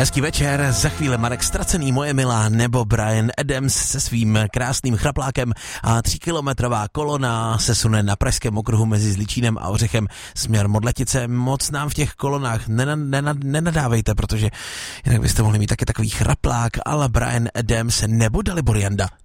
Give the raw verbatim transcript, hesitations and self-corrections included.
Hezký večer, za chvíli Marek Ztracený, Moje milá, nebo Bryan Adams se svým krásným chraplákem a tříkilometrová kolona se sune na pražském okruhu mezi Zličínem a Ořechem směr Modletice. Moc nám v těch kolonách nena, nena, nenadávejte, protože jinak byste mohli mít taky takový chraplák, ale Bryan Adams nebo Dalibor Janda.